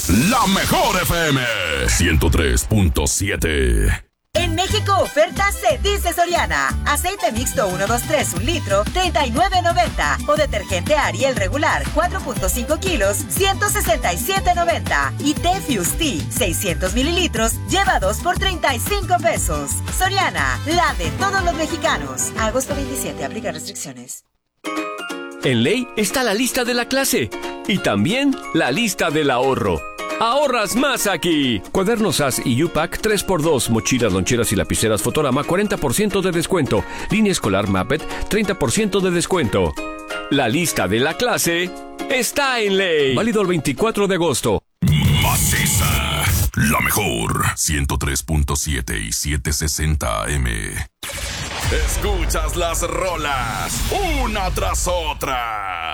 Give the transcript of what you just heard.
La mejor FM 103.7. En México, oferta se dice Soriana. Aceite mixto 123 1 litro, $39.90. O detergente Ariel regular, 4.5 kilos, $167.90. Y té Fusti, 600 mililitros, lleva 2 por $35. Soriana, la de todos los mexicanos. Agosto 27, aplica restricciones. En Ley está la lista de la clase y también la lista del ahorro. ¡Ahorras más aquí! Cuadernos SAS y U-Pack 3x2, mochilas, loncheras y lapiceras Fotorama 40% de descuento. Línea escolar Mappet 30% de descuento. La lista de la clase está en Ley. Válido el 24 de agosto. Maciza, la mejor 103.7 y 760 AM. Escuchas las rolas una tras otra